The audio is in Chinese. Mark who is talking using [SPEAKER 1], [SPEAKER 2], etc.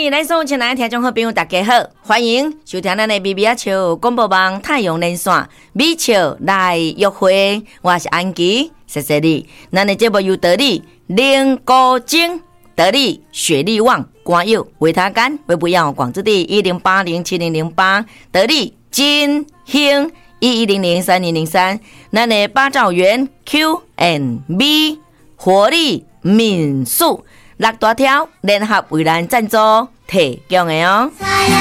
[SPEAKER 1] 里来送亲爱的听众好朋友大家好，欢迎收听咱的BB仔笑广播网太阳连线美笑来约会，我是安琪，谢谢你。咱的节目由得力灵高精、得力雪力旺、官友维他干、微不要广之地10807008，得力金兴11003003，咱的八兆元 Q&B 活力民宿6大条联合为咱赞助提供的哦。